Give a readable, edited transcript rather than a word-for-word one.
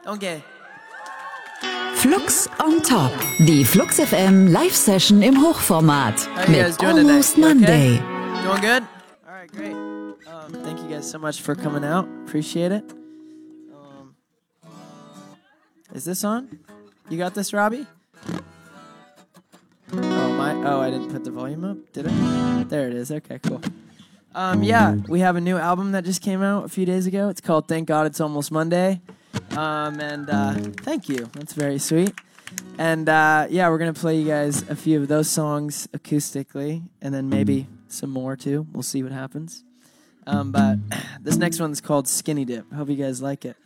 Okay. Flux on Top. Die Flux FM Live-Session im Hochformat. How you guys Mit doing today? Almost You okay? Monday. Doing good? All right, great. Thank you guys so much for coming out. Appreciate it. Is this on? You got this, Robbie? I didn't put the volume up, did I? There it is. Okay, cool. Yeah, we have a new album that just came out a few days ago. It's called Thank God It's Almost Monday. Thank you. That's very sweet. And yeah, we're going to play you guys a few of those songs acoustically, and then maybe some more too. We'll see what happens. But this next one's called Skinny Dip. Hope you guys like it.